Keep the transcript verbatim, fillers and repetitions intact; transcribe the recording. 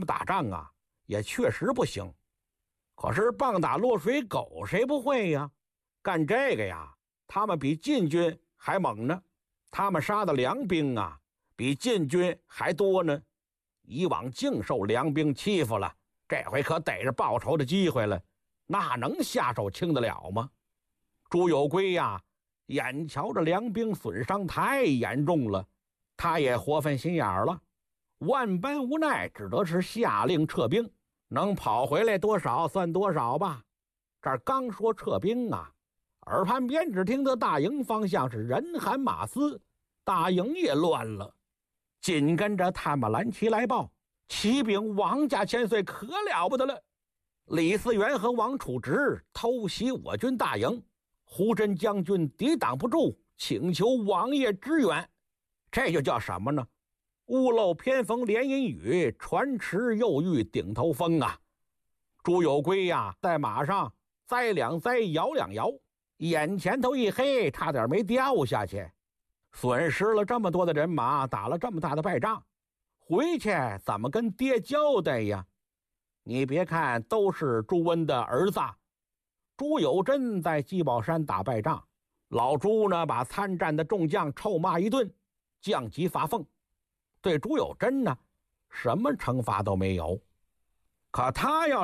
打仗啊，也确实不行。可是棒打落水狗谁不会呀？干这个呀，他们比晋军还猛呢。他们杀的梁兵啊，比晋军还多呢。以往净受梁兵欺负了，这回可逮着报仇的机会了，那能下手轻得了吗？朱有圭呀，眼瞧着梁兵损伤太严重了，他也活分心眼了，万般无奈，只得是下令撤兵，能跑回来多少算多少吧。这儿刚说撤兵啊，耳畔边只听得大营方向是人喊马嘶，大营也乱了。紧跟着探马蓝旗来报，启禀王家千岁，可了不得了！李嗣源和王处直偷袭我军大营，胡真将军抵挡不住，请求王爷支援。这就叫什么呢？屋漏偏逢连阴雨，船迟又遇顶头风啊！朱有圭呀，在马上栽两栽，摇两摇，眼前头一黑，差点没掉下去。损失了这么多的人马，打了这么大的败仗，回去怎么跟爹交代呀？你别看都是朱温的儿子，朱有贞在鸡宝山打败仗，老朱呢把参战的众将臭骂一顿，降级发俸，对朱有贞呢什么惩罚都没有。可他要